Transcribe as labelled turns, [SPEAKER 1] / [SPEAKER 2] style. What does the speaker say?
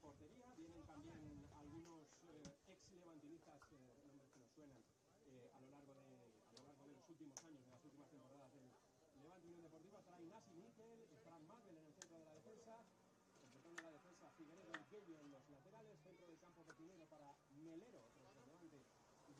[SPEAKER 1] portería. Vienen también algunos ex-levantinistas, nombres que nos suenan a lo largo de los últimos años, de las últimas temporadas del Levante Unión Deportiva. Estará Ignasi Miquel, estará Magdel en el centro de la defensa, completando la defensa Figueredo y Bello en los laterales, centro del campo Pepinero para Melero